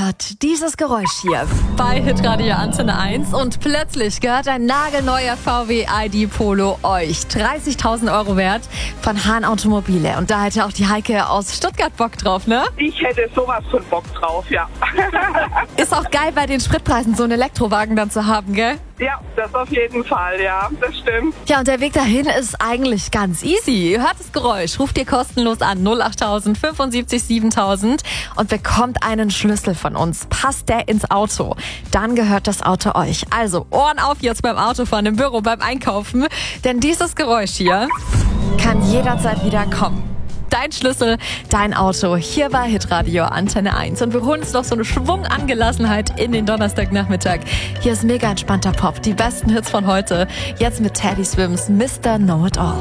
hört dieses Geräusch hier bei Hitradio Antenne 1 und plötzlich gehört ein nagelneuer VW ID Polo euch. 30.000 Euro wert von Hahn Automobile. Und da hätte auch die Heike aus Stuttgart Bock drauf, ne? Ich hätte sowas von Bock drauf, ja. Ist auch geil, bei den Spritpreisen so einen Elektrowagen dann zu haben, gell? Ja, das auf jeden Fall, ja, das stimmt. Ja, und der Weg dahin ist eigentlich ganz easy. Ihr hört das Geräusch, ruft ihr kostenlos an 08000 75 7000 und bekommt einen Schlüssel von uns. Passt der ins Auto, dann gehört das Auto euch. Also Ohren auf jetzt beim Autofahren, im Büro, beim Einkaufen, denn dieses Geräusch hier kann jederzeit wieder kommen. Dein Schlüssel, dein Auto, hier bei Hitradio Antenne 1. Und wir holen uns noch so eine Schwungangelassenheit in den Donnerstagnachmittag. Hier ist mega entspannter Pop, die besten Hits von heute. Jetzt mit Teddy Swims, Mr. Know It All.